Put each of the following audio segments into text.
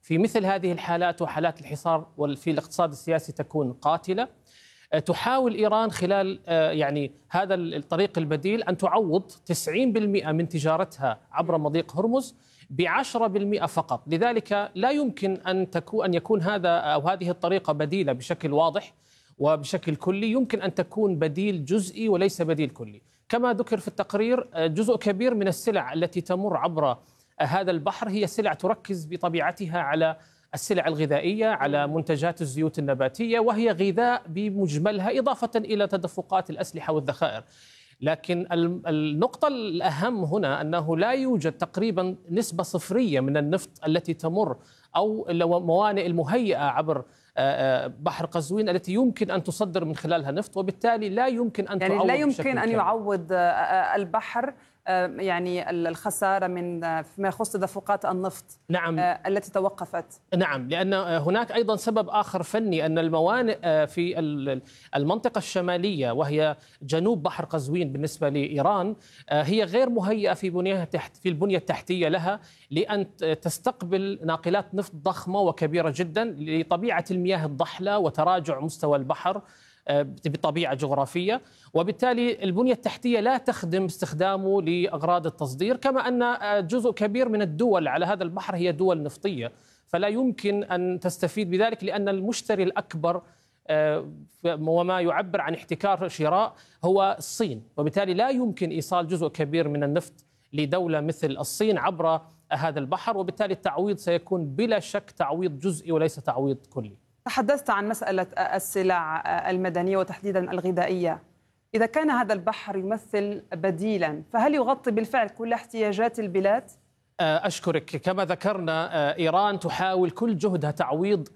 في مثل هذه الحالات وحالات الحصار في الاقتصاد السياسي تكون قاتلة. تحاول إيران خلال يعني هذا الطريق البديل أن تعوض 90% من تجارتها عبر مضيق هرمز ب10% فقط. لذلك لا يمكن أن يكون هذا أو هذه الطريقة بديلة بشكل واضح وبشكل كلي. يمكن أن تكون بديل جزئي وليس بديل كلي. كما ذكر في التقرير، جزء كبير من السلع التي تمر عبر هذا البحر هي سلع تركز بطبيعتها على السلع الغذائية، على منتجات الزيوت النباتية، وهي غذاء بمجملها إضافة إلى تدفقات الأسلحة والذخائر. لكن النقطة الأهم هنا أنه لا يوجد تقريبا نسبة صفرية من النفط التي تمر أو الموانئ المهيئة عبر بحر قزوين التي يمكن أن تصدر من خلالها نفط، وبالتالي لا يمكن أن تعوض لا يمكن أن يعوض البحر يعني الخسارة من فيما يخص تدفقات النفط. نعم. التي توقفت. نعم، لأن هناك أيضا سبب آخر فني، أن الموانئ في المنطقة الشمالية وهي جنوب بحر قزوين بالنسبة لإيران هي غير مهيئة في البنية التحتية لها لأن تستقبل ناقلات نفط ضخمة وكبيرة جدا لطبيعة المياه الضحلة وتراجع مستوى البحر بطبيعة جغرافية، وبالتالي البنية التحتية لا تخدم استخدامه لأغراض التصدير. كما أن جزء كبير من الدول على هذا البحر هي دول نفطية، فلا يمكن أن تستفيد بذلك لأن المشتري الأكبر وما يعبر عن احتكار شراء هو الصين، وبالتالي لا يمكن إيصال جزء كبير من النفط لدولة مثل الصين عبر هذا البحر، وبالتالي التعويض سيكون بلا شك تعويض جزئي وليس تعويض كلي. تحدثت عن مسألة السلع المدنية وتحديدا الغذائية. إذا كان هذا البحر يمثل بديلا، فهل يغطي بالفعل كل احتياجات البلاد؟ أشكرك. كما ذكرنا، إيران تحاول كل جهدها تعويض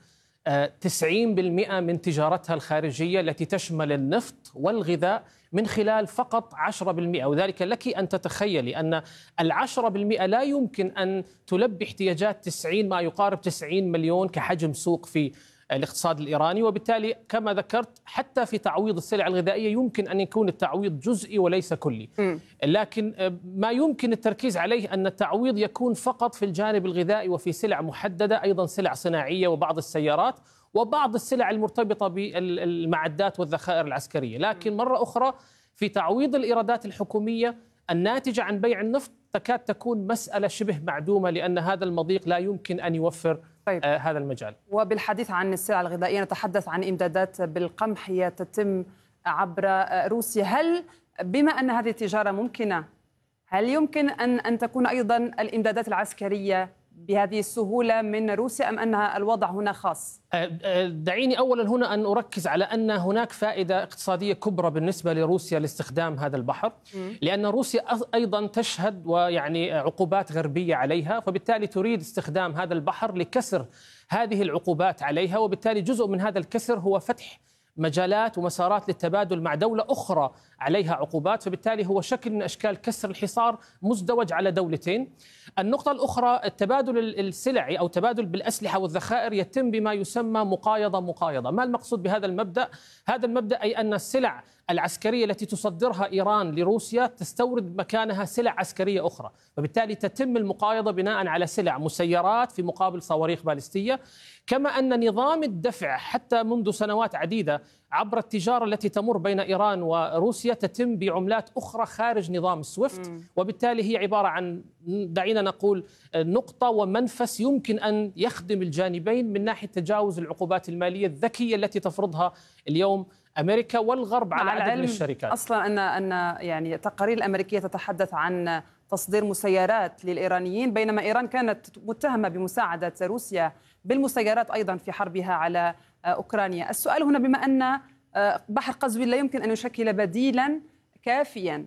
90% من تجارتها الخارجية التي تشمل النفط والغذاء من خلال فقط 10%، وذلك لك أن تتخيلي أن 10% لا يمكن أن تلبي احتياجات 90 ما يقارب 90 مليون كحجم سوق في الاقتصاد الإيراني. وبالتالي كما ذكرت حتى في تعويض السلع الغذائية يمكن أن يكون التعويض جزئي وليس كلي. لكن ما يمكن التركيز عليه أن التعويض يكون فقط في الجانب الغذائي وفي سلع محددة، أيضا سلع صناعية وبعض السيارات وبعض السلع المرتبطة بالمعدات والذخائر العسكرية. لكن مرة أخرى في تعويض الإيرادات الحكومية الناتجة عن بيع النفط تكاد تكون مسألة شبه معدومة، لأن هذا المضيق لا يمكن أن يوفر هذا المجال. وبالحديث عن السلع الغذائية نتحدث عن إمدادات بالقمح هي تتم عبر روسيا. هل بما أن هذه التجارة ممكنة، هل يمكن أن تكون أيضا الإمدادات العسكرية بهذه السهولة من روسيا أم أن الوضع هنا خاص؟ دعيني أولا هنا أن أركز على أن هناك فائدة اقتصادية كبرى بالنسبة لروسيا لاستخدام هذا البحر، لأن روسيا أيضا تشهد ويعني عقوبات غربية عليها، فبالتالي تريد استخدام هذا البحر لكسر هذه العقوبات عليها، وبالتالي جزء من هذا الكسر هو فتح مجالات ومسارات للتبادل مع دولة أخرى عليها عقوبات، فبالتالي هو شكل من أشكال كسر الحصار مزدوج على دولتين. النقطة الأخرى التبادل السلعي أو تبادل بالأسلحة والذخائر يتم بما يسمى مقايضة. ما المقصود بهذا المبدأ؟ هذا المبدأ أي أن السلع العسكرية التي تصدرها إيران لروسيا تستورد مكانها سلع عسكرية أخرى، وبالتالي تتم المقايضة بناء على سلع مسيرات في مقابل صواريخ باليستية. كما أن نظام الدفع حتى منذ سنوات عديدة عبر التجارة التي تمر بين إيران وروسيا تتم بعملات أخرى خارج نظام السويفت، وبالتالي هي عبارة عن دعينا نقول نقطة ومنفس يمكن أن يخدم الجانبين من ناحية تجاوز العقوبات المالية الذكية التي تفرضها اليوم أمريكا والغرب على عدد من الشركات. أصلا أن يعني التقارير الأمريكية تتحدث عن تصدير مسيرات للإيرانيين، بينما إيران كانت متهمة بمساعدة روسيا بالمسيرات أيضا في حربها على أوكرانيا. السؤال هنا بما أن بحر قزوين لا يمكن أن يشكل بديلا كافيا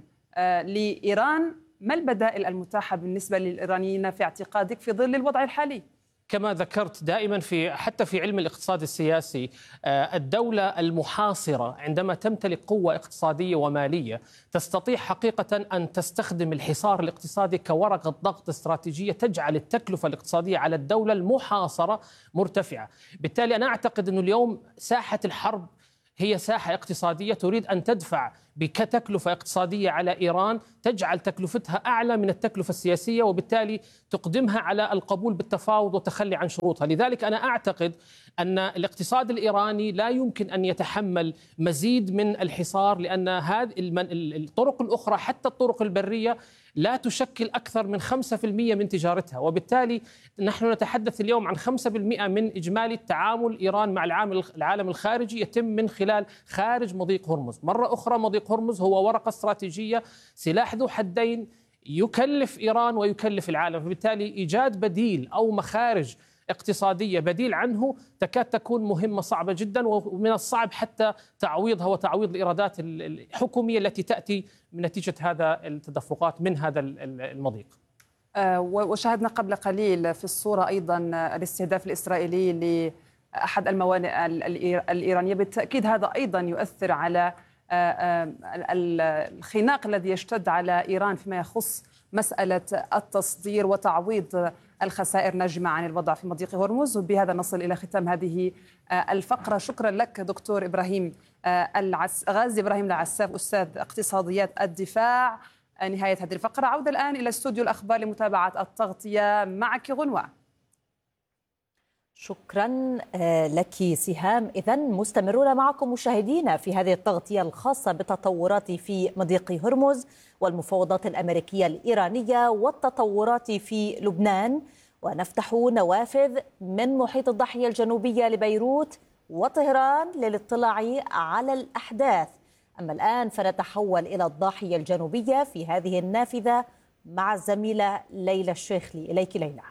لإيران، ما البدائل المتاحة بالنسبة للإيرانيين في اعتقادك في ظل الوضع الحالي؟ كما ذكرت دائما حتى في علم الاقتصاد السياسي، الدولة المحاصرة عندما تمتلك قوة اقتصادية ومالية تستطيع حقيقة أن تستخدم الحصار الاقتصادي كورقة ضغط استراتيجية تجعل التكلفة الاقتصادية على الدولة المحاصرة مرتفعة. بالتالي أنا أعتقد أن اليوم ساحة الحرب هي ساحة اقتصادية تريد أن تدفع بتكلفة اقتصادية على إيران تجعل تكلفتها أعلى من التكلفة السياسية، وبالتالي تقدمها على القبول بالتفاوض والتخلي عن شروطها. لذلك أنا أعتقد أن الاقتصاد الإيراني لا يمكن أن يتحمل مزيد من الحصار، لأن هذه الطرق الأخرى حتى الطرق البرية لا تشكل أكثر من 5% من تجارتها، وبالتالي نحن نتحدث اليوم عن 5% من إجمالي التعامل إيران مع العالم الخارجي يتم من خلال خارج مضيق هرمز. مرة أخرى مضيق هرمز هو ورقة استراتيجية، سلاح ذو حدين، يكلف إيران ويكلف العالم، فبالتالي إيجاد بديل أو مخارج اقتصادية بديل عنه تكاد تكون مهمة صعبة جدا، ومن الصعب حتى تعويضها وتعويض الإيرادات الحكومية التي تأتي من نتيجة هذا التدفقات من هذا المضيق. وشاهدنا قبل قليل في الصورة أيضا الاستهداف الإسرائيلي لأحد الموانئ الإيرانية. بالتأكيد هذا أيضا يؤثر على الخناق الذي يشتد على إيران فيما يخص مسألة التصدير وتعويض الخسائر ناجمة عن الوضع في مضيق هرمز. وبهذا نصل إلى ختام هذه الفقرة. شكرا لك دكتور غازي إبراهيم العساف، أستاذ اقتصاديات الدفاع. نهاية هذه الفقرة. عودة الآن إلى استوديو الأخبار لمتابعة التغطية. معك غنوة. شكرا لك سهام. إذن مستمرون معكم مشاهدينا في هذه التغطية الخاصة بالتطورات في مضيق هرمز والمفاوضات الأمريكية الإيرانية والتطورات في لبنان، ونفتح نوافذ من محيط الضاحية الجنوبية لبيروت وطهران للاطلاع على الأحداث. أما الآن فنتحول إلى الضاحية الجنوبية في هذه النافذة مع الزميلة ليلى الشيخلي. إليك ليلى.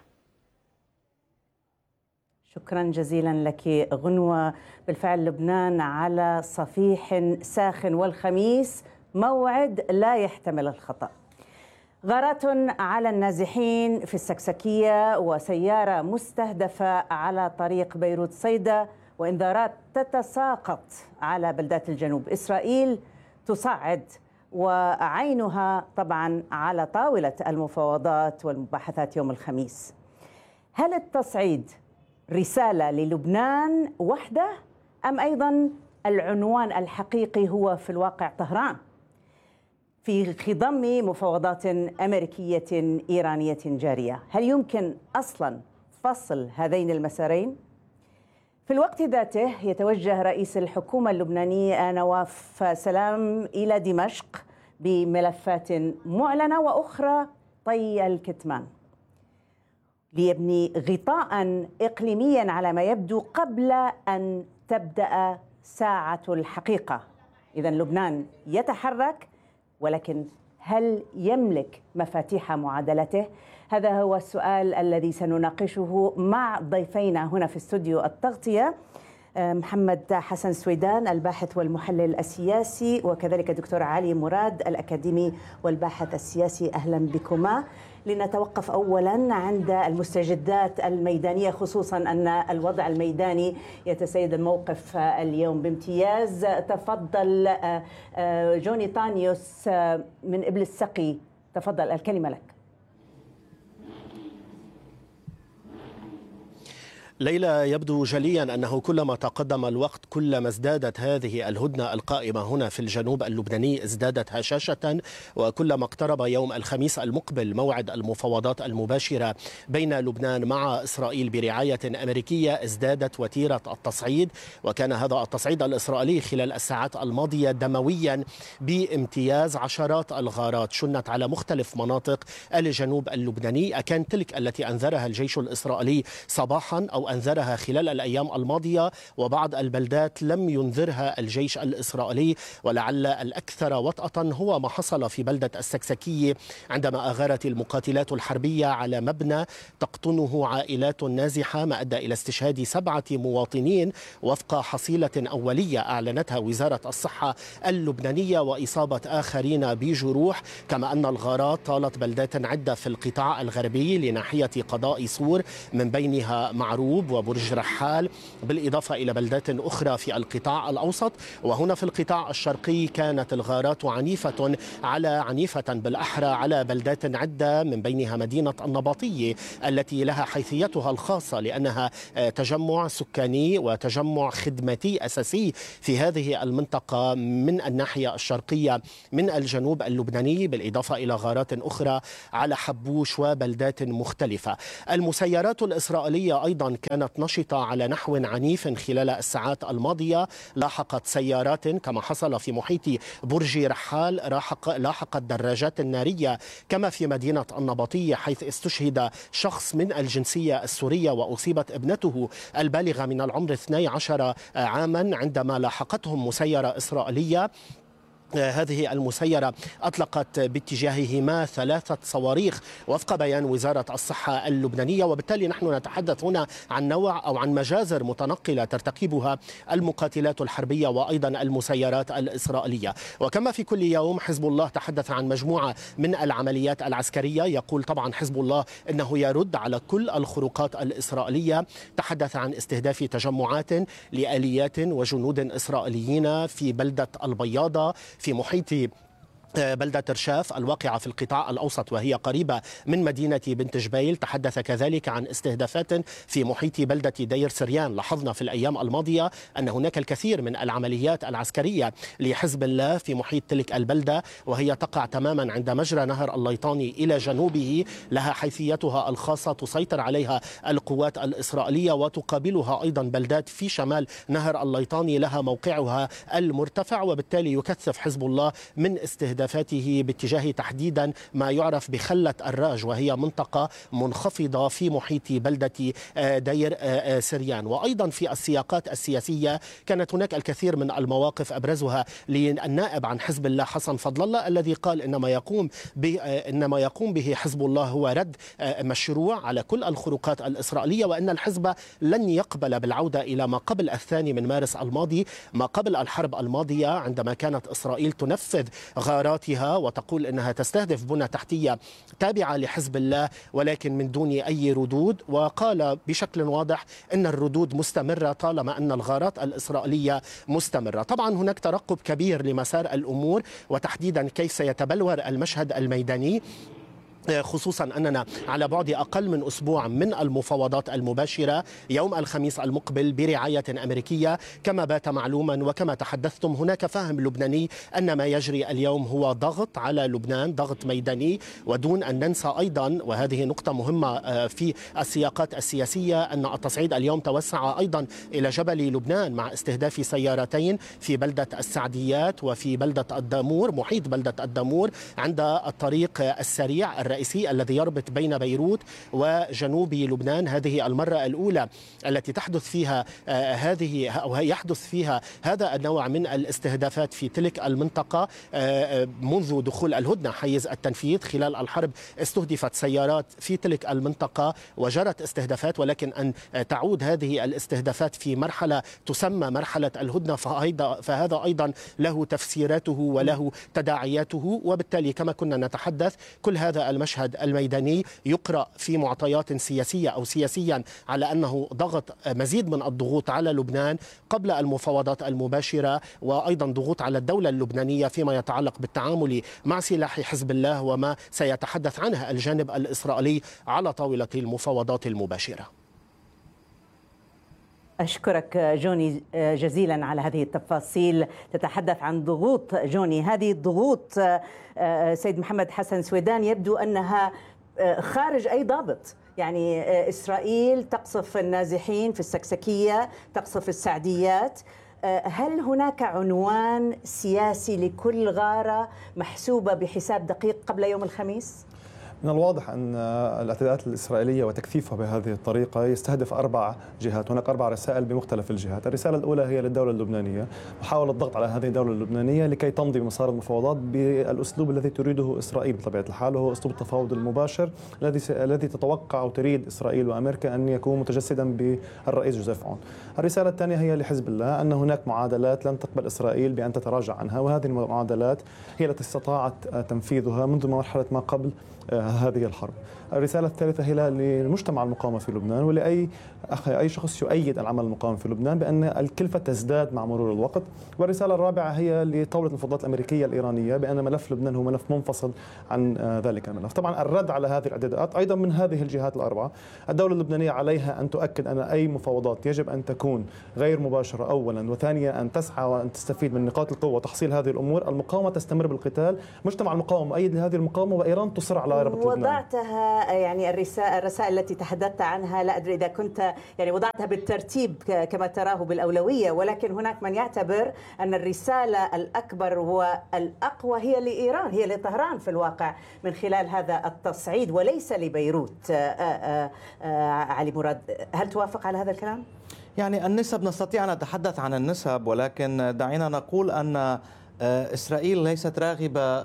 شكرا جزيلا لك غنوة. بالفعل لبنان على صفيح ساخن، والخميس موعد لا يحتمل الخطأ. غارات على النازحين في السكسكية، وسيارة مستهدفة على طريق بيروت صيدا، وإنذارات تتساقط على بلدات الجنوب. إسرائيل تصعد، وعينها طبعا على طاولة المفاوضات والمباحثات يوم الخميس. هل التصعيد رسالة للبنان وحده، أم أيضا العنوان الحقيقي هو في الواقع طهران في خضم مفاوضات أمريكية إيرانية جارية؟ هل يمكن أصلا فصل هذين المسارين؟ في الوقت ذاته يتوجه رئيس الحكومة اللبنانية نواف سلام إلى دمشق بملفات معلنة وأخرى طي الكتمان ليبني غطاء إقليميا على ما يبدو قبل أن تبدأ ساعة الحقيقة. إذن لبنان يتحرك، ولكن هل يملك مفاتيح معادلته؟ هذا هو السؤال الذي سنناقشه مع ضيفينا هنا في استوديو التغطية، محمد حسن سويدان الباحث والمحلل السياسي، وكذلك دكتور علي مراد الأكاديمي والباحث السياسي. أهلا بكما. لنتوقف أولا عند المستجدات الميدانية، خصوصا أن الوضع الميداني يتسيد الموقف اليوم بامتياز. تفضل جوني طانيوس من إبل السقي، تفضل الكلمة لك. ليلى، يبدو جليا أنه كلما تقدم الوقت كلما ازدادت هذه الهدنة القائمة هنا في الجنوب اللبناني ازدادت هشاشة، وكلما اقترب يوم الخميس المقبل موعد المفاوضات المباشرة بين لبنان مع إسرائيل برعاية أمريكية ازدادت وتيرة التصعيد. وكان هذا التصعيد الإسرائيلي خلال الساعات الماضية دمويا بامتياز. عشرات الغارات شنت على مختلف مناطق الجنوب اللبناني. أكان تلك التي أنذرها الجيش الإسرائيلي صباحا أو أنذرها خلال الأيام الماضية، وبعض البلدات لم ينذرها الجيش الإسرائيلي. ولعل الأكثر وطأة هو ما حصل في بلدة السكسكية عندما أغارت المقاتلات الحربية على مبنى تقطنه عائلات نازحة، ما أدى إلى استشهاد 7 مواطنين وفق حصيلة أولية أعلنتها وزارة الصحة اللبنانية، وإصابة آخرين بجروح. كما أن الغارات طالت بلدات عدة في القطاع الغربي لناحية قضاء صور، من بينها معروف الجنوب وبرج رحال، بالإضافة إلى بلدات أخرى في القطاع الأوسط. وهنا في القطاع الشرقي كانت الغارات عنيفة بالأحرى على بلدات عدة، من بينها مدينة النباطية التي لها حيثيتها الخاصة لأنها تجمع سكاني وتجمع خدماتي أساسي في هذه المنطقة من الناحية الشرقية من الجنوب اللبناني، بالإضافة إلى غارات أخرى على حبوش وبلدات مختلفة. المسيرات الإسرائيلية أيضا كانت نشطة على نحو عنيف خلال الساعات الماضية. لاحقت سيارات كما حصل في محيط برج رحال، لاحقت دراجات نارية كما في مدينة النباطية، حيث استشهد شخص من الجنسية السورية وأصيبت ابنته البالغة من العمر 12 عاما عندما لاحقتهم مسيرة إسرائيلية. هذه المسيرة أطلقت باتجاههما 3 صواريخ وفق بيان وزارة الصحة اللبنانية، وبالتالي نحن نتحدث هنا عن نوع أو عن مجازر متنقلة ترتكبها المقاتلات الحربية وأيضا المسيرات الإسرائيلية. وكما في كل يوم حزب الله تحدث عن مجموعة من العمليات العسكرية. يقول طبعا حزب الله أنه يرد على كل الخروقات الإسرائيلية. تحدث عن استهداف تجمعات لآليات وجنود إسرائيليين في بلدة البياضة في محيط بلدة رشاف الواقعة في القطاع الأوسط وهي قريبة من مدينة بنت جبيل. تحدث كذلك عن استهدافات في محيط بلدة دير سريان. لاحظنا في الأيام الماضية أن هناك الكثير من العمليات العسكرية لحزب الله في محيط تلك البلدة، وهي تقع تماما عند مجرى نهر الليطاني إلى جنوبه، لها حيثيتها الخاصة تسيطر عليها القوات الإسرائيلية، وتقابلها أيضا بلدات في شمال نهر الليطاني لها موقعها المرتفع. وبالتالي يكثف حزب الله من استهدافاته باتجاه تحديدا ما يعرف بخلة الراج، وهي منطقة منخفضة في محيط بلدة دير سريان. وأيضا في السياقات السياسية كانت هناك الكثير من المواقف، أبرزها للنائب عن حزب الله حسن فضل الله الذي قال إنما يقوم به حزب الله هو رد مشروع على كل الخروقات الإسرائيلية، وأن الحزب لن يقبل بالعودة إلى ما قبل 2 مارس الماضي، ما قبل الحرب الماضية، عندما كانت إسرائيل تنفذ غاراتها وتقول أنها تستهدف بنى تحتية تابعة لحزب الله ولكن من دون أي ردود. وقال بشكل واضح أن الردود مستمرة طالما أن الغارات الإسرائيلية مستمرة. طبعا هناك ترقب كبير لمسار الأمور وتحديدا كيف سيتبلور المشهد الميداني، خصوصا أننا على بعد أقل من أسبوع من المفاوضات المباشرة يوم الخميس المقبل برعاية أمريكية. كما بات معلوما وكما تحدثتم هناك فهم لبناني أن ما يجري اليوم هو ضغط على لبنان، ضغط ميداني، ودون أن ننسى أيضا وهذه نقطة مهمة في السياقات السياسية أن التصعيد اليوم توسع أيضا إلى جبل لبنان مع استهداف سيارتين في بلدة السعديات وفي بلدة الدامور، محيط بلدة الدامور عند الطريق السريع الرئيسي الذي يربط بين بيروت وجنوب لبنان. هذه المرة الأولى التي يحدث فيها هذا النوع من الاستهدافات في تلك المنطقة منذ دخول الهدنة حيز التنفيذ. خلال الحرب استهدفت سيارات في تلك المنطقة وجرت استهدافات، ولكن أن تعود هذه الاستهدافات في مرحلة تسمى مرحلة الهدنة فهذا أيضا له تفسيراته وله تداعياته. وبالتالي كما كنا نتحدث كل هذا المشهد الميداني يقرأ في معطيات سياسية أو سياسيا على أنه ضغط مزيد من الضغوط على لبنان قبل المفاوضات المباشرة، وأيضا ضغوط على الدولة اللبنانية فيما يتعلق بالتعامل مع سلاح حزب الله وما سيتحدث عنه الجانب الإسرائيلي على طاولة المفاوضات المباشرة. أشكرك جوني جزيلا على هذه التفاصيل. تتحدث عن ضغوط جوني، هذه الضغوط سيد محمد حسن سويدان يبدو أنها خارج أي ضابط، يعني إسرائيل تقصف النازحين في السكسكية، تقصف السعديات. هل هناك عنوان سياسي لكل غارة محسوبة بحساب دقيق قبل يوم الخميس؟ من الواضح أن الاعتداءات الإسرائيلية وتكثيفها بهذه الطريقة يستهدف 4 جهات. هناك 4 رسائل بمختلف الجهات. الرسالة الأولى هي للدولة اللبنانية، محاولة الضغط على هذه الدولة اللبنانية لكي تمضي بمسار المفاوضات بالأسلوب الذي تريده إسرائيل بطبيعة الحال، وهو أسلوب التفاوض المباشر الذي تتوقع وتريد إسرائيل وأمريكا أن يكون متجسدا بالرئيس جوزيف عون. الرسالة الثانية هي لحزب الله أن هناك معادلات لن تقبل إسرائيل بأن تتراجع عنها، وهذه المعادلات هي التي استطاعت تنفيذها منذ مرحلة ما قبل هذه الحرب. الرسالة الثالثة هي للمجتمع المقاومة في لبنان ولأي شخص يؤيد العمل المقاوم في لبنان بأن الكلفة تزداد مع مرور الوقت. والرسالة الرابعة هي لطاولة المفاوضات الأمريكية الإيرانية بأن ملف لبنان هو ملف منفصل عن ذلك الملف. طبعا الرد على هذه الاعتداءات أيضا من هذه الجهات الأربعة. الدولة اللبنانية عليها أن تؤكد أن أي مفاوضات يجب أن تكون غير مباشرة أولا، وثانيا أن تسعى وأن تستفيد من نقاط القوة وتحصيل هذه الأمور. المقاومة تستمر بالقتال، مجتمع المقاومة مؤيد لهذه المقاومة، وإيران تصر على ربط لبنان. وضعتها يعني الرسائل التي تحدثت عنها، لا أدري إذا كنت يعني وضعتها بالترتيب كما تراه بالأولوية، ولكن هناك من يعتبر أن الرسالة الأكبر والأقوى هي لإيران، هي لطهران في الواقع من خلال هذا التصعيد وليس لبيروت. علي مراد، هل توافق على هذا الكلام؟ يعني النسب نستطيع أن نتحدث عن النسب، ولكن دعينا نقول أن إسرائيل ليست راغبة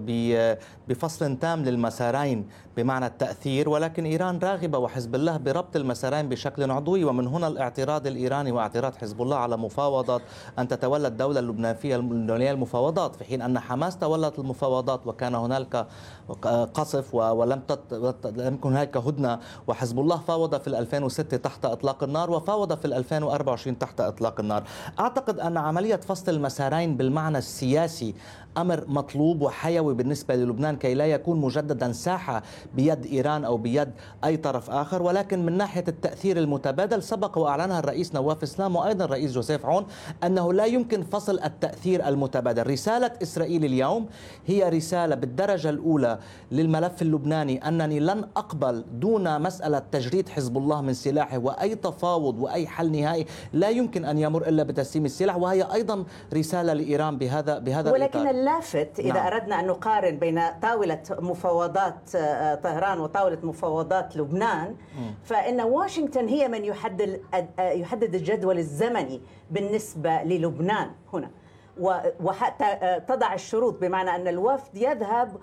بفصل تام للمسارين بمعنى التأثير، ولكن إيران راغبة وحزب الله بربط المسارين بشكل عضوي. ومن هنا الاعتراض الإيراني واعتراض حزب الله على مفاوضة أن تتولى الدولة اللبنانية المفاوضات، في حين أن حماس تولت المفاوضات وكان هنالك قصف ولم يكن هناك هدنة، وحزب الله فاوض في 2006 تحت إطلاق النار وفاوض في 2024 تحت إطلاق النار. أعتقد أن عملية فصل المسارين بالمعنى السياسي أمر مطلوب وحيوي بالنسبة للبنان كي لا يكون مجددا ساحة بيد إيران أو بيد أي طرف آخر. ولكن من ناحية التأثير المتبادل سبق وأعلنها الرئيس نواف إسلام وأيضا الرئيس جوزيف عون أنه لا يمكن فصل التأثير المتبادل. رسالة إسرائيل اليوم هي رسالة بالدرجة الأولى للملف اللبناني أنني لن أقبل دون مسألة تجريد حزب الله من سلاحه، وأي تفاوض وأي حل نهائي لا يمكن أن يمر إلا بتسليم السلاح، وهي أيضا رسالة لإيران بهذا ولكن اللافت إذا أردنا أن نقارن بين طاولة مفاوضات طهران وطاولة مفاوضات لبنان، فإن واشنطن هي من يحدد الجدول الزمني بالنسبة للبنان هنا، وحتى تضع الشروط، بمعنى أن الوفد يذهب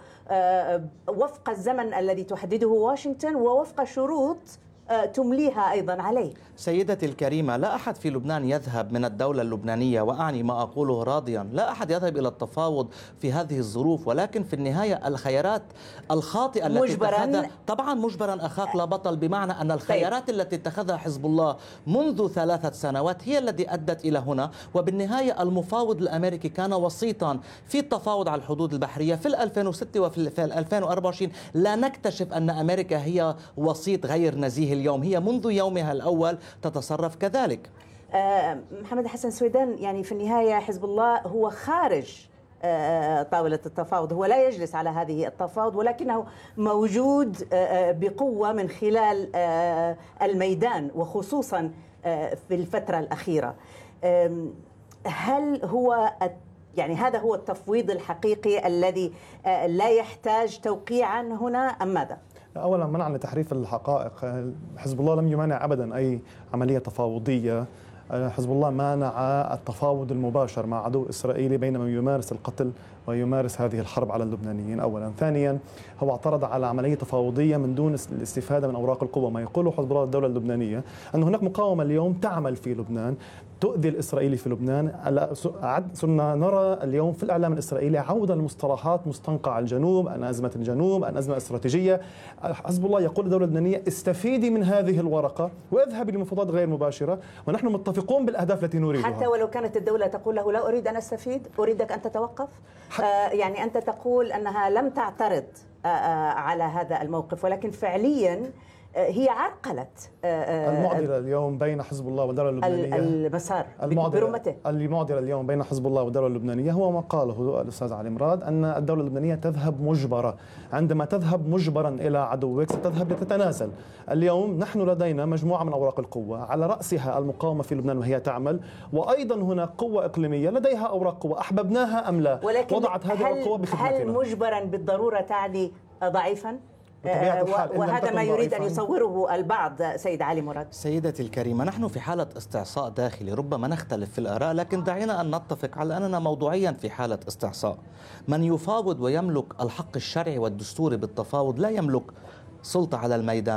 وفق الزمن الذي تحدده واشنطن ووفق شروط تمليها أيضا عليه. سيدتي الكريمة، لا أحد في لبنان يذهب من الدولة اللبنانية، وأعني ما أقوله راضيا، لا أحد يذهب إلى التفاوض في هذه الظروف، ولكن في النهاية الخيارات الخاطئة التي اتخذها طبعا مجبرا أخاك لا بطل، بمعنى أن الخيارات التي اتخذها حزب الله منذ 3 سنوات هي التي أدت إلى هنا. وبالنهاية المفاوض الأمريكي كان وسيطا في التفاوض على الحدود البحرية في 2006 وفي 2024. لا نكتشف أن أمريكا هي وسيط غير نزيه اليوم، هي منذ يومها الأول تتصرف كذلك. محمد حسن سويدان، يعني في النهاية حزب الله هو خارج طاولة التفاوض، هو لا يجلس على هذه التفاوض، ولكنه موجود بقوة من خلال الميدان وخصوصا في الفترة الأخيرة. هل هو يعني هذا هو التفويض الحقيقي الذي لا يحتاج توقيعا هنا أم ماذا؟ أولا منع لتحريف الحقائق. حزب الله لم يمانع أبدا أي عملية تفاوضية. حزب الله مانع التفاوض المباشر مع عدو إسرائيلي بينما يمارس القتل ويمارس هذه الحرب على اللبنانيين أولا. ثانيا هو اعترض على عملية تفاوضية من دون الاستفادة من أوراق القوة. ما يقوله حزب الله الدولة اللبنانية أن هناك مقاومة اليوم تعمل في لبنان تؤذي الإسرائيلي في لبنان. صرنا نرى اليوم في الإعلام الإسرائيلي عودة لمصطلحات مستنقع الجنوب، أن أزمة الجنوب، أن أزمة استراتيجية. حزب الله يقول للدولة اللبنانية استفيدي من هذه الورقة واذهبي لمفاوضات غير مباشرة، ونحن متفقون بالأهداف التي نريدها. حتى ولو كانت الدولة تقول له لا أريد أن أستفيد، أريدك أن تتوقف. يعني أنت تقول أنها لم تعترض على هذا الموقف، ولكن فعليا هي عرقلت المعضلة اليوم بين حزب الله والدولة اللبنانية. المسار برمته. المعضلة اليوم بين حزب الله والدولة اللبنانية هو ما قاله الأستاذ علي مراد، أن الدولة اللبنانية تذهب مجبرة. عندما تذهب مجبرا إلى عدوك ستذهب لتتنازل. اليوم نحن لدينا مجموعة من أوراق القوة، على رأسها المقاومة في لبنان وهي تعمل، وأيضا هناك قوة إقليمية لديها أوراق قوة، أحببناها أم لا، وضعت هذه القوة بخدمتنا. هل مجبرا بالضرورة تعني ضعيفا؟ وهذا ما يريد أن يصوره البعض. سيد علي مراد. سيدتي الكريمة، نحن في حالة استعصاء داخلي، ربما نختلف في الآراء، لكن دعينا أن نتفق على أننا موضوعيا في حالة استعصاء. من يفاوض ويملك الحق الشرعي والدستوري بالتفاوض لا يملك سلطة على الميدان،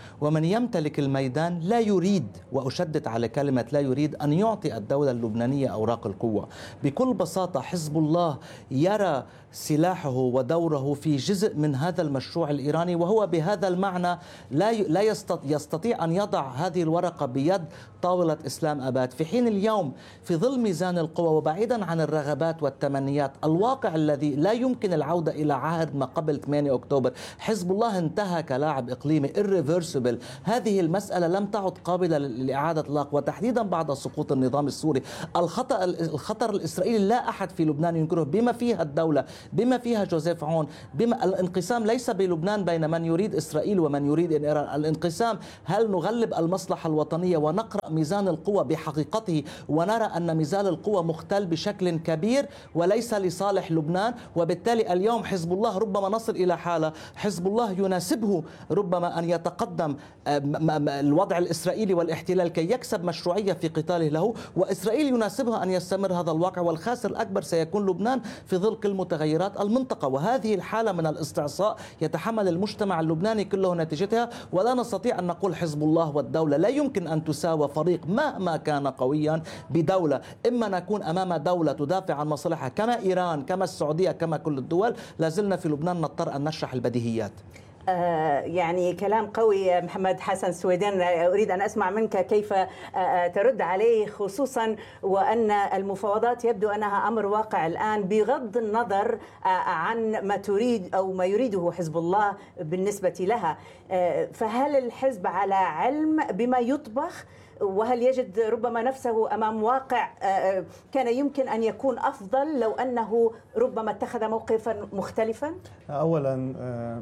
ومن يمتلك الميدان لا يريد، وأشدد على كلمة لا يريد، أن يعطي الدولة اللبنانية أوراق القوة. بكل بساطة حزب الله يرى سلاحه ودوره في جزء من هذا المشروع الإيراني، وهو بهذا المعنى لا يستطيع أن يضع هذه الورقة بيد طاولة إسلام أباد، في حين اليوم في ظل ميزان القوى وبعيدا عن الرغبات والتمنيات، الواقع الذي لا يمكن العودة إلى عهد ما قبل 8 أكتوبر، حزب الله انتهى كلاعب إقليمي irreversible. هذه المسألة لم تعد قابلة لإعادة الإطلاق، وتحديدا بعد سقوط النظام السوري. الخطر الإسرائيلي لا أحد في لبنان ينكره، بما فيها الدولة، بما فيها جوزيف عون، بما الانقسام ليس بلبنان بين من يريد إسرائيل ومن يريد إيران. الانقسام هل نغلب المصلحة الوطنية ونقرأ ميزان القوى بحقيقته ونرى أن ميزان القوى مختل بشكل كبير وليس لصالح لبنان، وبالتالي اليوم حزب الله ربما نصل إلى حالة حزب الله يناسبه ربما أن يتقدم الوضع الإسرائيلي والاحتلال كي يكسب مشروعية في قتاله له، وإسرائيل يناسبها أن يستمر هذا الواقع، والخاسر الأكبر سيكون لبنان في ظل كل متغيرات المنطقة. وهذه الحالة من الاستعصاء يتحمل المجتمع اللبناني كله نتيجتها، ولا نستطيع أن نقول حزب الله والدولة. لا يمكن أن تساوى فريق مهما كان قويا بدولة. إما نكون أمام دولة تدافع عن مصالحها كما إيران، كما السعودية، كما كل الدول. لازلنا في لبنان نضطر أن نشرح البديهيات. يعني كلام قوي محمد حسن سويدان، أريد أن أسمع منك كيف ترد عليه، خصوصا وأن المفاوضات يبدو أنها أمر واقع الآن بغض النظر عن ما تريد أو ما يريده حزب الله بالنسبة لها. فهل الحزب على علم بما يطبخ؟ وهل يجد ربما نفسه أمام واقع كان يمكن أن يكون أفضل لو أنه ربما اتخذ موقفا مختلفا؟ أولا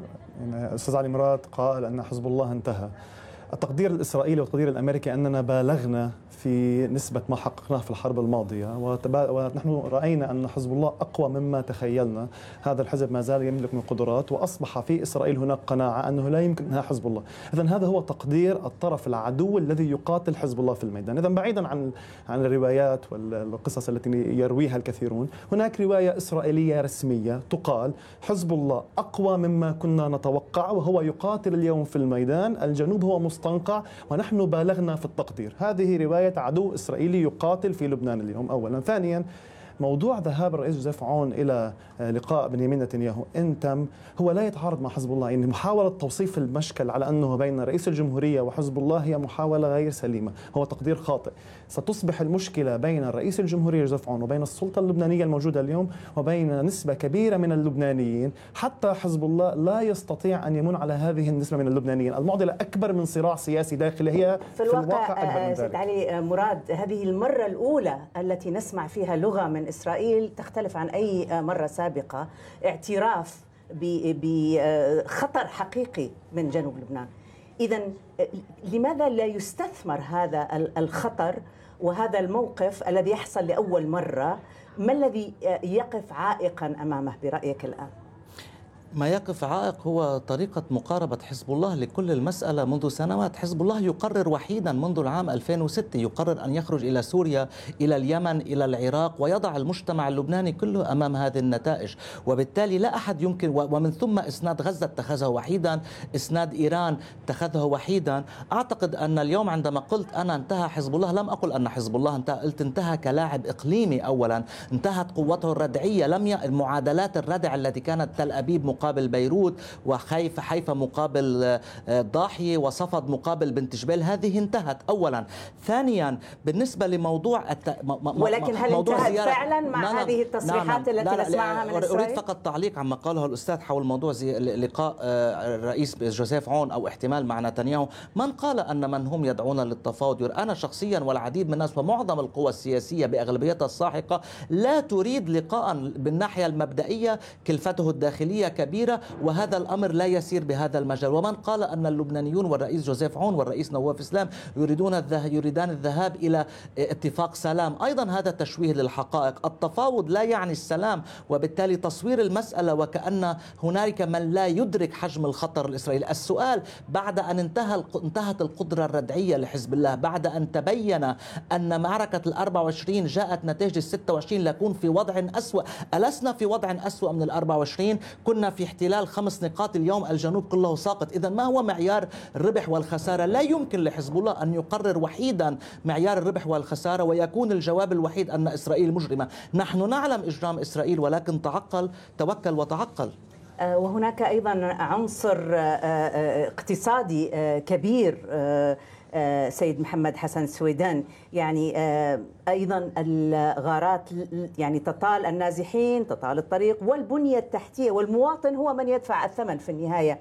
أستاذ علي مراد قال أن حزب الله انتهى. التقدير الإسرائيلي والتقدير الأمريكي أننا بالغنا في نسبة ما حققناه في الحرب الماضية، ونحن رأينا أن حزب الله أقوى مما تخيلنا. هذا الحزب ما زال يملك من قدرات، وأصبح في إسرائيل هناك قناعة أنه لا يمكن إنهاء حزب الله. إذن هذا هو تقدير الطرف العدو الذي يقاتل حزب الله في الميدان. إذن بعيدا عن الروايات والقصص التي يرويها الكثيرون، هناك رواية إسرائيلية رسمية تقال حزب الله أقوى مما كنا نتوقع، وهو يقاتل اليوم في الميدان، الجنوب هو مستنقع ونحن بالغنا في التقدير. هذه رواية عدو إسرائيلي يقاتل في لبنان اليوم أولا. ثانيا، موضوع ذهاب الرئيس جوزيف عون إلى لقاء بنيامين نتنياهو إن تم هو لا يتعارض مع حزب الله. يعني محاولة توصيف المشكل على أنه بين رئيس الجمهورية وحزب الله هي محاولة غير سليمة، هو تقدير خاطئ. ستصبح المشكلة بين رئيس الجمهورية جوزيف عون وبين السلطة اللبنانية الموجودة اليوم وبين نسبة كبيرة من اللبنانيين. حتى حزب الله لا يستطيع أن يمن على هذه النسبة من اللبنانيين. المعضلة أكبر من صراع سياسي داخلي، هي في الواقع سيد علي مراد، هذه المرة الأولى التي نسمع فيها لغة من إسرائيل تختلف عن أي مرة سابقة، اعتراف بخطر حقيقي من جنوب لبنان. إذن لماذا لا يستثمر هذا الخطر وهذا الموقف الذي يحصل لأول مرة؟ ما الذي يقف عائقا أمامه برأيك الآن؟ ما يقف عائق هو طريقة مقاربة حزب الله لكل المسألة منذ سنوات. حزب الله يقرر وحيدا منذ العام 2006، يقرر أن يخرج إلى سوريا، إلى اليمن، إلى العراق، ويضع المجتمع اللبناني كله أمام هذه النتائج. وبالتالي لا أحد يمكن، ومن ثم إسناد غزة اتخذه وحيدا، إسناد إيران اتخذه وحيدا. أعتقد أن اليوم عندما قلت أنا انتهى حزب الله، لم أقل أن حزب الله انتهى، قلت انتهى كلاعب إقليمي. أولا انتهت قوته الردعية، المعادلات الردع التي كانت تل أبيب مقابل بيروت، وحيفا مقابل ضاحية، وصفد مقابل بنت جبيل، هذه انتهت أولا. ثانيا، بالنسبة لموضوع ولكن هل انتهت فعلا مع هذه التصريحات التي نسمعها من إسرائيل؟ أريد فقط تعليق عما قاله الأستاذ حول موضوع لقاء الرئيس جوزيف عون أو احتمال مع نتنياهو. من قال أن من هم يدعون للتفاوض؟ أنا شخصيا والعديد من الناس ومعظم القوى السياسية بأغلبيتها الساحقة لا تريد لقاء بالناحية المبدئية، كلفته الداخلية كبيرة، وهذا الأمر لا يسير بهذا المجال. ومن قال أن اللبنانيون والرئيس جوزيف عون والرئيس نواف إسلام يريدان الذهاب إلى اتفاق سلام، أيضا هذا تشويه للحقائق. التفاوض لا يعني السلام، وبالتالي تصوير المسألة وكأن هنالك من لا يدرك حجم الخطر الإسرائيلي. السؤال، بعد أن انتهت القدرة الردعية لحزب الله، بعد أن تبين أن معركة 24 جاءت نتيجة 26 لكون في وضع أسوأ، ألسنا في وضع أسوأ من 24؟ كنا في في احتلال 5 نقاط اليوم الجنوب كله ساقط. إذا ما هو معيار الربح والخسارة؟ لا يمكن لحزب الله أن يقرر وحيدا معيار الربح والخسارة ويكون الجواب الوحيد أن إسرائيل مجرمة. نحن نعلم إجرام إسرائيل، ولكن توكل وتعقل. وهناك أيضا عنصر اقتصادي كبير سيد محمد حسن السويدان، يعني أيضا الغارات يعني تطال النازحين، تطال الطريق والبنية التحتية، والمواطن هو من يدفع الثمن في النهاية.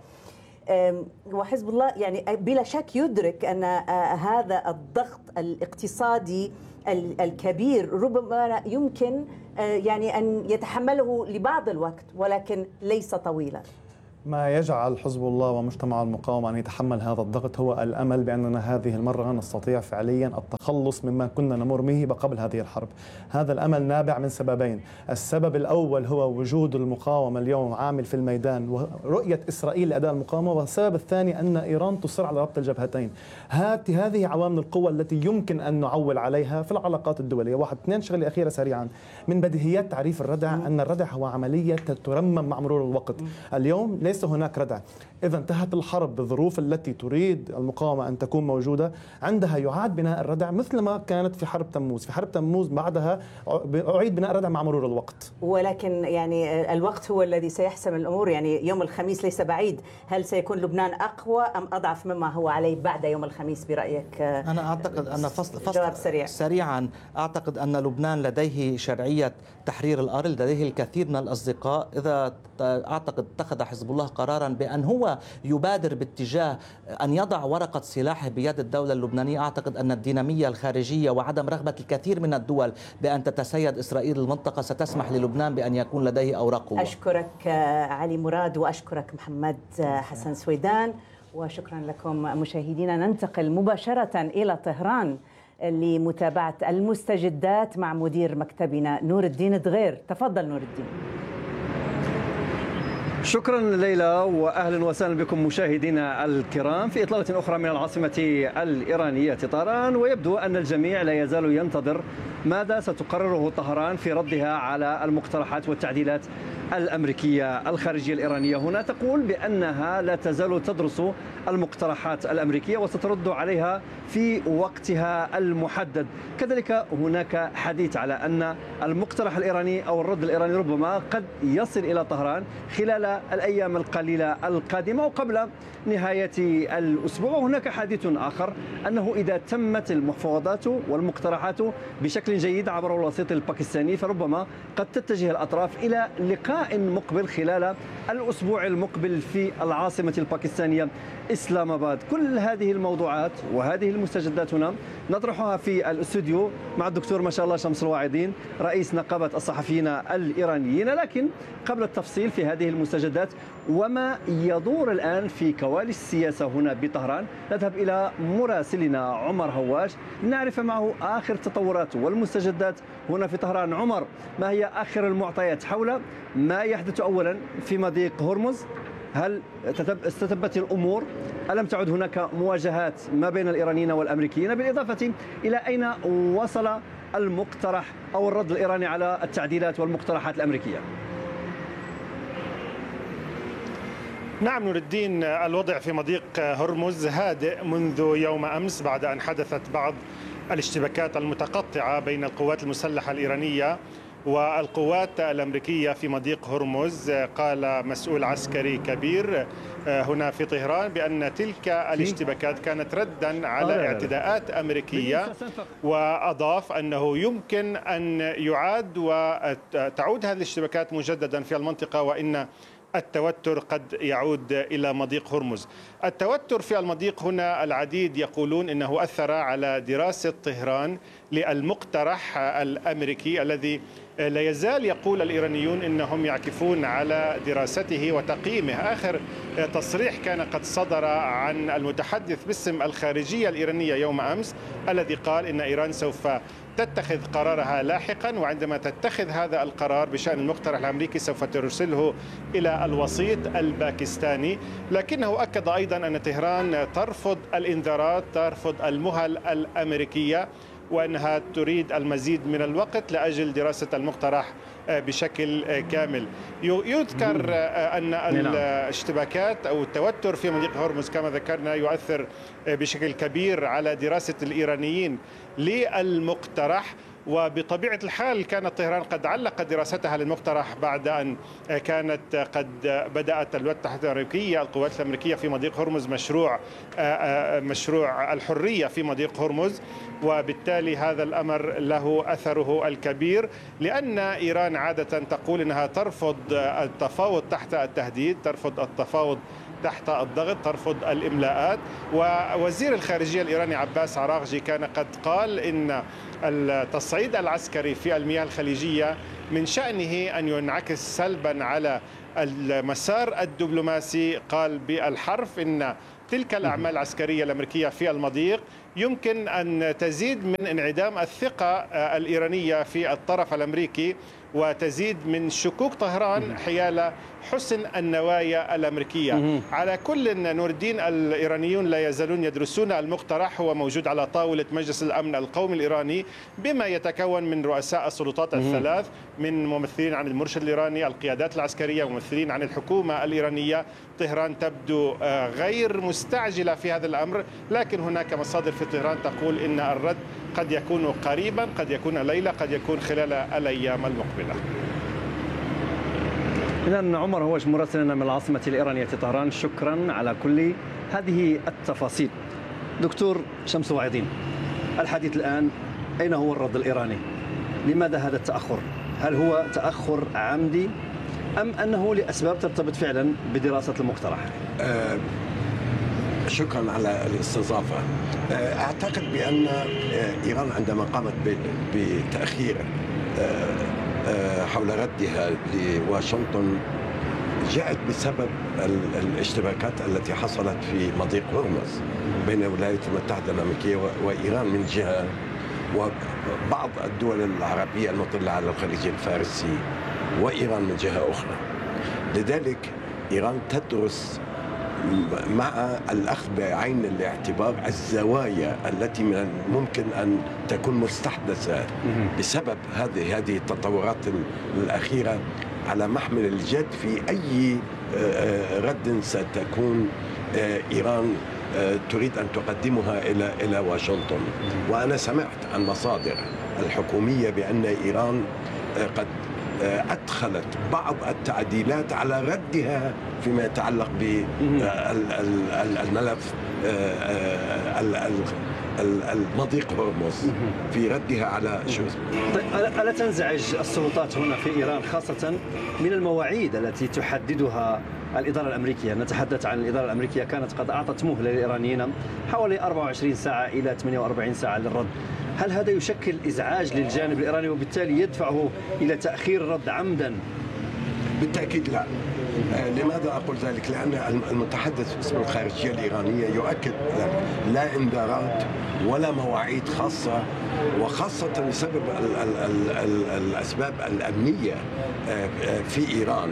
وحزب الله يعني بلا شك يدرك أن هذا الضغط الاقتصادي الكبير ربما يمكن يعني أن يتحمله لبعض الوقت ولكن ليس طويلا. ما يجعل حزب الله ومجتمع المقاومة أن يتحمل هذا الضغط هو الأمل بأننا هذه المرة نستطيع فعليا التخلص مما كنا نمر به قبل هذه الحرب. هذا الأمل نابع من سببين. السبب الأول هو وجود المقاومة اليوم عامل في الميدان ورؤية إسرائيل لأداء المقاومة، والسبب الثاني أن إيران تصر على ربط الجبهتين. هذه عوامل القوة التي يمكن أن نعول عليها في العلاقات الدولية. واحد اثنين شغلة أخيرة سريعا، من بديهيات تعريف الردع أن الردع هو عملية ترمم مع مرور الوقت. اليوم ليس هناك ردع. إذا انتهت الحرب بالظروف التي تريد المقاومة أن تكون موجودة، عندها يعاد بناء الردع مثل ما كانت في حرب تموز. في حرب تموز بعدها أعيد بناء الردع مع مرور الوقت. ولكن يعني الوقت هو الذي سيحسم الأمور. يعني يوم الخميس ليس بعيد. هل سيكون لبنان أقوى أم أضعف مما هو عليه بعد يوم الخميس برأيك؟ أنا أعتقد أن جواب سريعا أعتقد أن لبنان لديه شرعية تحرير الأرض، لديه الكثير من الأصدقاء. إذا أعتقد اتخذ حزب الله قرارا بأن هو يبادر باتجاه أن يضع ورقة سلاحه بيد الدولة اللبنانية، أعتقد أن الدينامية الخارجية وعدم رغبة الكثير من الدول بأن تتسيد إسرائيل المنطقة ستسمح للبنان بأن يكون لديه أوراق قوة. أشكرك علي مراد وأشكرك محمد حسن سويدان، وشكرا لكم مشاهدينا. ننتقل مباشرة إلى طهران لمتابعة المستجدات مع مدير مكتبنا نور الدين دغير. تفضل نور الدين. شكرا ليلى، واهلا وسهلا بكم مشاهدينا الكرام في اطلاله اخرى من العاصمه الايرانيه طهران. ويبدو ان الجميع لا يزال ينتظر ماذا ستقرره طهران في ردها على المقترحات والتعديلات الامريكيه. الخارجيه الايرانيه هنا تقول بانها لا تزال تدرس المقترحات الامريكيه وسترد عليها في وقتها المحدد. كذلك هناك حديث على ان المقترح الايراني او الرد الايراني ربما قد يصل الى طهران خلال الأيام القليلة القادمة وقبل نهاية الأسبوع. وهناك حديث آخر أنه إذا تمت المفاوضات والمقترحات بشكل جيد عبر الوسيط الباكستاني فربما قد تتجه الأطراف إلى لقاء مقبل خلال الأسبوع المقبل في العاصمة الباكستانية إسلام آباد. كل هذه الموضوعات وهذه المستجدات هنا نطرحها في الاستوديو مع الدكتور ما شاء الله شمس الواعدين رئيس نقابة الصحفيين الإيرانيين. لكن قبل التفصيل في هذه المستجدات وما يدور الآن في كواليس السياسة هنا بطهران، نذهب إلى مراسلنا عمر هواش لنعرف معه آخر التطورات والمستجدات هنا في طهران. عمر، ما هي آخر المعطيات حول ما يحدث أولا في مضيق هرمز؟ هل استتبت الأمور؟ ألم تعد هناك مواجهات ما بين الإيرانيين والأمريكيين؟ بالإضافة إلى أين وصل المقترح أو الرد الإيراني على التعديلات والمقترحات الأمريكية؟ نعم نور الدين، الوضع في مضيق هرمز هادئ منذ يوم أمس بعد أن حدثت بعض الاشتباكات المتقطعة بين القوات المسلحة الإيرانية والقوات الأمريكية في مضيق هرمز. قال مسؤول عسكري كبير هنا في طهران بأن تلك الاشتباكات كانت ردا على اعتداءات أمريكية، وأضاف أنه يمكن أن يعاد وتعود هذه الاشتباكات مجددا في المنطقة وإن التوتر قد يعود إلى مضيق هرمز. التوتر في المضيق هنا العديد يقولون إنه أثر على دراسة طهران للمقترح الأمريكي الذي لا يزال يقول الإيرانيون إنهم يعكفون على دراسته وتقييمه. آخر تصريح كان قد صدر عن المتحدث باسم الخارجية الإيرانية يوم أمس الذي قال إن إيران سوف تتخذ قرارها لاحقا، وعندما تتخذ هذا القرار بشأن المقترح الأمريكي سوف ترسله إلى الوسيط الباكستاني. لكنه أكد أيضا أن طهران ترفض الإنذارات، ترفض المهل الأمريكية، وأنها تريد المزيد من الوقت لأجل دراسة المقترح بشكل كامل. يذكر أن الاشتباكات أو التوتر في مضيق هرمز كما ذكرنا يؤثر بشكل كبير على دراسة الإيرانيين للمقترح، وبطبيعة الحال كانت طهران قد علقت دراستها للمقترح بعد أن كانت قد بدأت الولايات المتحدة الأمريكية القوات الأمريكية في مضيق هرمز مشروع الحرية في مضيق هرمز، وبالتالي هذا الأمر له أثره الكبير، لأن إيران عادة تقول أنها ترفض التفاوض تحت التهديد، ترفض التفاوض تحت الضغط، ترفض الإملاءات. ووزير الخارجية الإيراني عباس عراغجي كان قد قال إن التصعيد العسكري في المياه الخليجية من شأنه أن ينعكس سلبا على المسار الدبلوماسي. قال بالحرف إن تلك الأعمال العسكرية الأمريكية في المضيق يمكن أن تزيد من انعدام الثقة الإيرانية في الطرف الأمريكي وتزيد من شكوك طهران حيال حسن النوايا الأمريكية. على كل نور الدين، الإيرانيون لا يزالون يدرسون المقترح، هو موجود على طاولة مجلس الأمن القومي الإيراني بما يتكون من رؤساء السلطات الثلاث، من ممثلين عن المرشد الإيراني، القيادات العسكرية، وممثلين عن الحكومة الإيرانية. طهران تبدو غير مستعجلة في هذا الأمر، لكن هناك مصادر في طهران تقول إن الرد قد يكون قريبا، قد يكون الليلة، قد يكون خلال الأيام المقبلة. إذن عمر هوش مراسلنا من العاصمة الإيرانية طهران، شكرا على كل هذه التفاصيل. دكتور شمس واعظين، الحديث الآن أين هو الرد الإيراني؟ لماذا هذا التأخر؟ هل هو تأخر عمدي أم أنه لأسباب ترتبط فعلا بدراسة المقترح؟ شكرا على الاستضافة. أعتقد بأن إيران عندما قامت بتأخير حول ردها لواشنطن جاءت بسبب الاشتباكات التي حصلت في مضيق هرمز بين الولايات المتحدة الأمريكية وإيران من جهة، وبعض الدول العربية المطلة على الخليج الفارسي وإيران من جهة أخرى. لذلك إيران تدرس مع الأخذ بعين الاعتبار الزوايا التي من الممكن أن تكون مستحدثة بسبب هذه التطورات الأخيرة على محمل الجد في أي رد ستكون إيران تريد أن تقدمها إلى واشنطن. وأنا سمعت عن مصادر الحكومية بأن إيران قد أدخلت بعض التعديلات على ردها فيما يتعلق بالملف المضيق هرمز في ردها على شو اسمه. طيب، ألا تنزعج السلطات هنا في إيران خاصة من المواعيد التي تحددها الإدارة الأمريكية؟ نتحدث عن الإدارة الأمريكية كانت قد أعطت مهلة للإيرانيين حوالي 24 ساعة إلى 48 ساعة للرد. هل هذا يشكل إزعاج للجانب الإيراني وبالتالي يدفعه إلى تأخير الرد عمدا؟ بالتأكيد لا. لماذا أقول ذلك؟ لأن المتحدث باسم الخارجية الإيرانية يؤكد لا إنذارات ولا مواعيد خاصة، وخاصة بسبب الأسباب الأمنية في إيران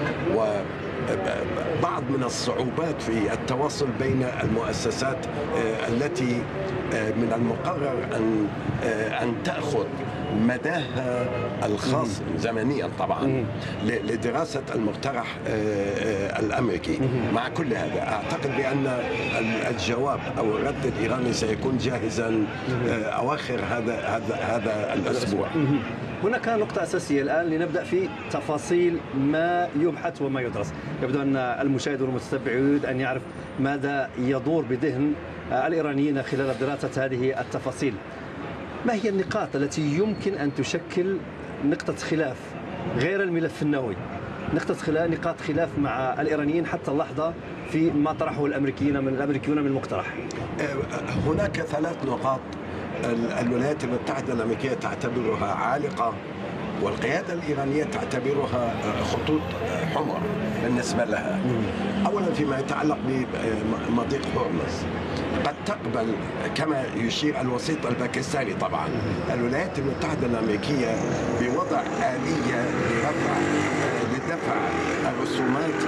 وبعض من الصعوبات في التواصل بين المؤسسات التي من المقرر أن تأخذ مداها الخاص زمنيا طبعا لدراسة المقترح الأمريكي. مع كل هذا أعتقد بأن الجواب أو الرد الإيراني سيكون جاهزا أواخر هذا الأسبوع. هناك نقطة أساسية الآن لنبدأ في تفاصيل ما يبحث وما يدرس. يبدو أن المشاهد والمتتبع يريد أن يعرف ماذا يدور بذهن الإيرانيين خلال دراسة هذه التفاصيل. ما هي النقاط التي يمكن أن تشكل نقطة خلاف غير الملف النووي، نقاط خلاف مع الإيرانيين حتى اللحظة في ما طرحه الأمريكيون من المقترح؟ هناك 3 نقاط الولايات المتحدة الأمريكية تعتبرها عالقة والقيادة الإيرانية تعتبرها خطوط حمر بالنسبة لها. أولا فيما يتعلق بمضيق هرمز، قد تقبل كما يشير الوسيط الباكستاني طبعا الولايات المتحدة الأمريكية بوضع آلية لدفع الرسومات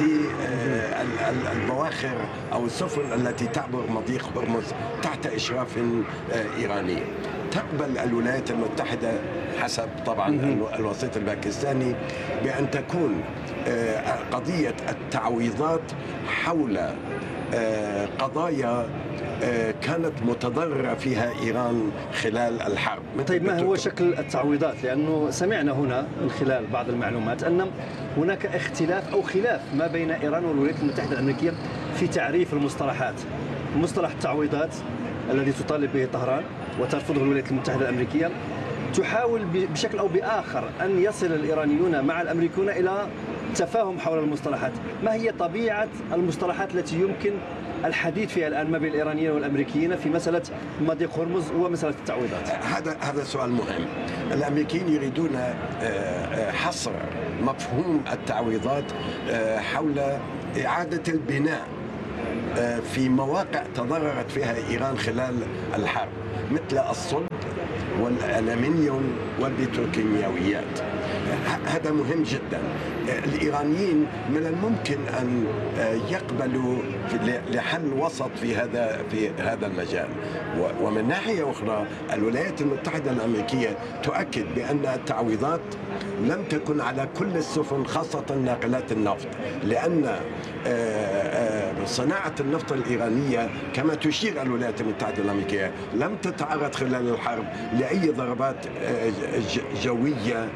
للبواخر أو السفن التي تعبر مضيق هرمز تحت إشراف إيراني. تقبل الولايات المتحدة حسب طبعا الوسيط الباكستاني بأن تكون قضية التعويضات حول قضايا كانت متضررة فيها إيران خلال الحرب. طيب ما هو شكل التعويضات؟ لأنه سمعنا هنا من خلال بعض المعلومات أن هناك اختلاف أو خلاف ما بين إيران والولايات المتحدة الأمريكية في تعريف المصطلحات. مصطلح التعويضات الذي تطالب به طهران وترفضه الولايات المتحدة الأمريكية تحاول بشكل أو بآخر أن يصل الإيرانيون مع الأمريكيون إلى تفاهم حول المصطلحات. ما هي طبيعة المصطلحات التي يمكن الحديث فيها الآن ما بين الإيرانيين والأمريكيين في مسألة مضيق هرمز ومسألة التعويضات؟ هذا سؤال مهم. الأمريكيين يريدون حصر مفهوم التعويضات حول إعادة البناء في مواقع تضررت فيها إيران خلال الحرب مثل الصلب والألمنيوم والبتروكيماويات. هذا مهم جدا. الإيرانيين من الممكن أن يقبلوا لحل وسط في هذا المجال. ومن ناحية أخرى الولايات المتحدة الأمريكية تؤكد بأن التعويضات لم تكن على كل السفن خاصة ناقلات النفط، لأن صناعة النفط الإيرانية كما تشير الولايات المتحدة الأمريكية لم تتعرض خلال الحرب لأي ضربات جوية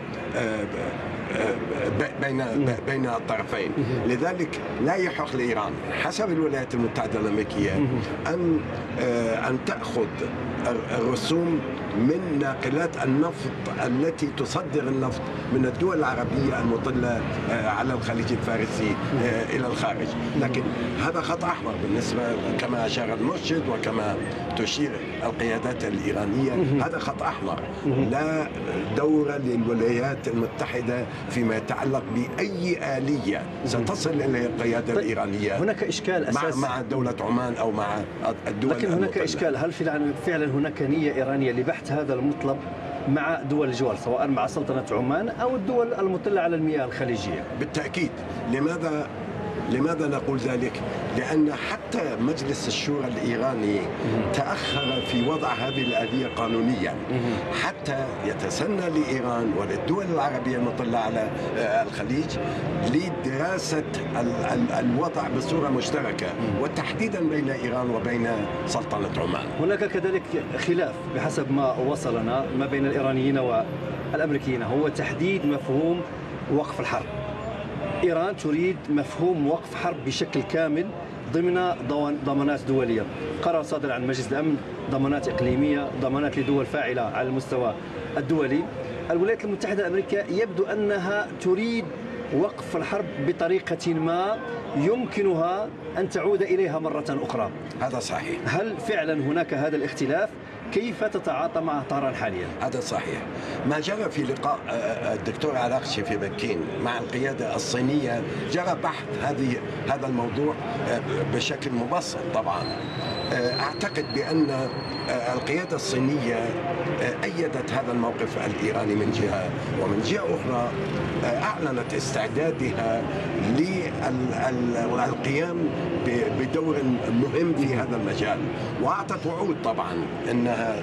بين الطرفين. لذلك لا يحق لإيران حسب الولايات المتحدة الأمريكية أن تأخذ الرسوم من ناقلات النفط التي تصدر النفط من الدول العربية المطلة على الخليج الفارسي إلى الخارج. لكن هذا خط أحمر بالنسبة كما أشار المرشد وكما تشير القيادات الإيرانية. هذا خط أحمر، لا دور للولايات المتحدة فيما يتعلق بأي آلية ستصل إلى القيادة الإيرانية. هناك إشكال أساسي مع دولة عمان أو مع الدول. لكن هناك إشكال، هل فعلا هناك نية إيرانية لبحث هذا المطلب مع دول الجوار سواء مع سلطنة عمان أو الدول المطلة على المياه الخليجية؟ بالتأكيد. لماذا نقول ذلك؟ لأن حتى مجلس الشورى الإيراني تأخر في وضع هذه الآلية قانونيا حتى يتسنى لإيران وللدول العربية المطلة على الخليج لدراسة الوضع بصورة مشتركة وتحديدا بين إيران وبين سلطنة عمان. هناك كذلك خلاف بحسب ما وصلنا ما بين الإيرانيين والأمريكيين، هو تحديد مفهوم وقف الحرب. إيران تريد مفهوم وقف حرب بشكل كامل ضمن ضمانات دولية، قرار صادر عن مجلس الأمن، ضمانات إقليمية، ضمانات لدول فاعلة على المستوى الدولي. الولايات المتحدة الأمريكية يبدو أنها تريد وقف الحرب بطريقة ما يمكنها أن تعود إليها مرة أخرى. هذا صحيح. هل فعلا هناك هذا الاختلاف؟ كيف تتعاطى مع طهران حاليا؟ هذا صحيح. ما جرى في لقاء الدكتور عراقشي في بكين مع القيادة الصينية جرى بحث هذا الموضوع بشكل مبسط طبعا. أعتقد بأن القيادة الصينية أيدت هذا الموقف الإيراني من جهة، ومن جهة أخرى أعلنت استعدادها للقيام بدور مهم في هذا المجال، وأعطت وعود طبعا أنها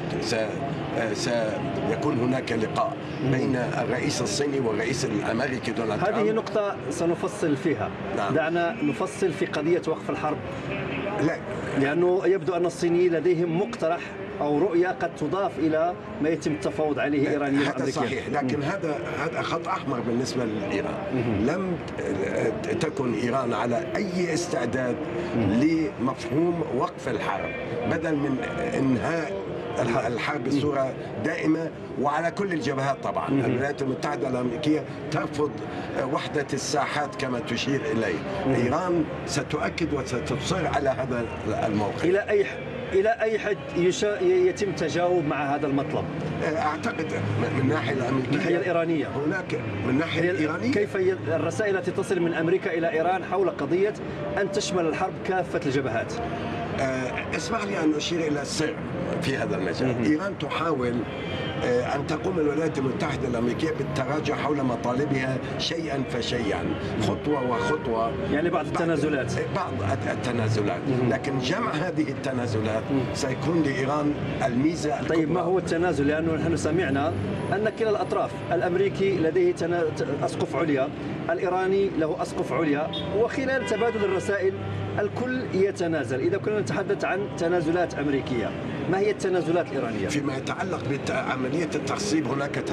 سيكون هناك لقاء بين الرئيس الصيني والرئيس الأمريكي دونالد ترامب. هذه نقطة سنفصل فيها. نعم. دعنا نفصل في قضية وقف الحرب. لا، لأنه يبدو أن الصينيين لديهم مقترح أو رؤية قد تضاف إلى ما يتم التفاوض عليه إيرانيا وأمريكيا. هذا صحيح، لكن هذا خط أحمر بالنسبة لإيران. لم تكن إيران على أي استعداد لمفهوم وقف الحرب بدل من إنهاء الحرب بصورة دائمة وعلى كل الجبهات. طبعا الولايات المتحدة الأمريكية ترفض وحدة الساحات كما تشير إليه. إيران ستؤكد وستصر على هذا الموقف. إلى أي حد يتم تجاوب مع هذا المطلب؟ أعتقد من الناحية الأمريكية، من الناحية الإيرانية هناك من الناحية الإيرانية كيف الرسائل التي تصل من أمريكا إلى إيران حول قضية أن تشمل الحرب كافة الجبهات؟ اسمح لي أن أشير إلى السر في هذا المجال. إيران تحاول أن تقوم الولايات المتحدة الأمريكية بالتراجع حول مطالبها شيئا فشيئا، خطوة وخطوة، يعني بعض التنازلات. بعض التنازلات، لكن جمع هذه التنازلات سيكون لإيران الميزة الكبرى. طيب ما هو التنازل؟ لأنه نحن سمعنا أن كلا الأطراف، الأمريكي لديه أسقف عليا، الإيراني له أسقف عليا، وخلال تبادل الرسائل الكل يتنازل. إذا كنا نتحدث عن تنازلات أمريكية، ما هي التنازلات الإيرانية؟ فيما يتعلق بعملية التخصيب هناك